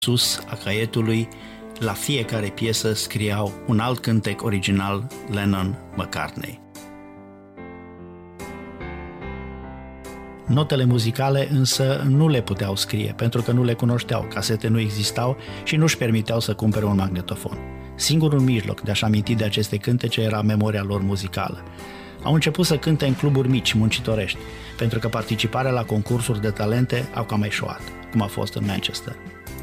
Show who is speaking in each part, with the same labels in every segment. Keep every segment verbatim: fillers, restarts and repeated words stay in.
Speaker 1: sus a caietului, la fiecare piesă scriau un alt cântec original Lennon-McCartney. Notele muzicale însă nu le puteau scrie, pentru că nu le cunoșteau, casete nu existau și nu își permiteau să cumpere un magnetofon. Singurul mijloc de a-și aminti de aceste cântece era memoria lor muzicală. Au început să cânte în cluburi mici, muncitorești, pentru că participarea la concursuri de talente au cam eșuat, cum a fost în Manchester.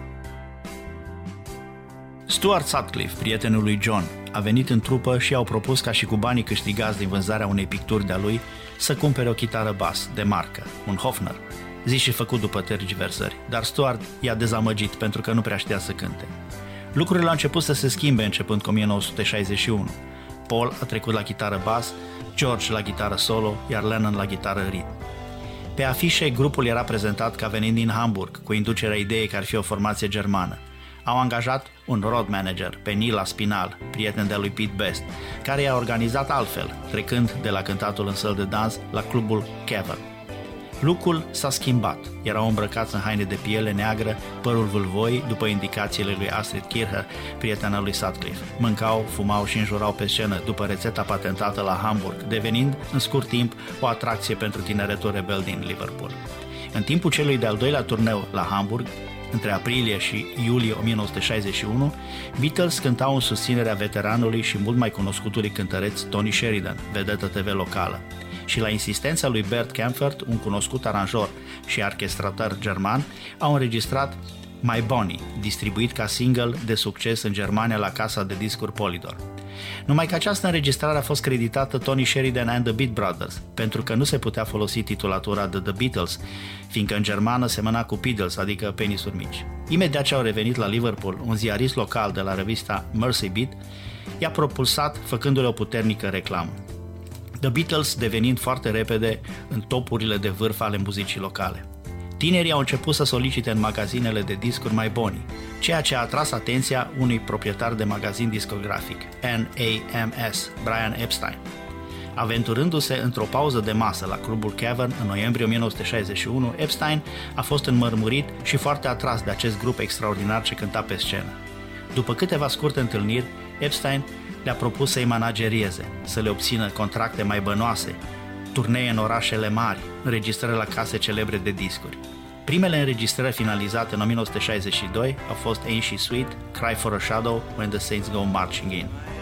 Speaker 1: Stuart Sutcliffe, prietenul lui John, a venit în trupă și i-au propus ca și cu banii câștigați din vânzarea unei picturi de-a lui să cumpere o chitară bas de marcă, un Hofner, zis și făcut după tergiversări, dar Stuart i-a dezamăgit pentru că nu prea știa să cânte. Lucrurile au început să se schimbe începând cu o mie nouă sute șaizeci și unu. Paul a trecut la chitară bas, George la chitară solo, iar Lennon la chitară ritm. Pe afișe, grupul era prezentat ca venind din Hamburg, cu inducerea ideii că ar fi o formație germană. Au angajat un road manager, pe Neil Aspinall, prieten de lui Pete Best, care i-a organizat altfel, trecând de la cântatul în săl de dans la clubul Cavern. Lucrul s-a schimbat. Erau îmbrăcați în haine de piele neagră, părul vâlvoi, după indicațiile lui Astrid Kircher, prietena lui Sutcliffe. Mâncau, fumau și înjurau pe scenă, după rețeta patentată la Hamburg, devenind, în scurt timp, o atracție pentru tineretul rebel din Liverpool. În timpul celui de-al doilea turneu la Hamburg, între aprilie și iulie o mie nouă sute șaizeci și unu, Beatles cântau în susținerea veteranului și mult mai cunoscutului cântăreț Tony Sheridan, vedetă T V locală. Și la insistența lui Bert Kaempfert, un cunoscut aranjor și orchestrator german, au înregistrat My Bonnie, distribuit ca single de succes în Germania la casa de discuri Polydor. Numai că această înregistrare a fost creditată Tony Sheridan and the Beat Brothers, pentru că nu se putea folosi titulatura de The Beatles, fiindcă în germană semăna cu Beatles, adică penisuri mici. Imediat ce au revenit la Liverpool, un ziarist local de la revista Mercy Beat i-a propulsat făcându-le o puternică reclamă. The Beatles devenind foarte repede în topurile de vârf ale muzicii locale. Tinerii au început să solicite în magazinele de discuri My Bonnie, ceea ce a atras atenția unui proprietar de magazin discografic, N A M S, Brian Epstein. Aventurându-se într-o pauză de masă la clubul Cavern în noiembrie o mie nouă sute șaizeci și unu, Epstein a fost înmărmurit și foarte atras de acest grup extraordinar ce cânta pe scenă. După câteva scurte întâlniri, Epstein le-a propus să-i managerieze, să le obțină contracte mai bănoase, turnee în orașele mari, înregistrări la case celebre de discuri. Primele înregistrări finalizate în o mie nouă sute șaizeci și doi au fost Ain't She Sweet, Cry for a Shadow, When the Saints Go Marching In.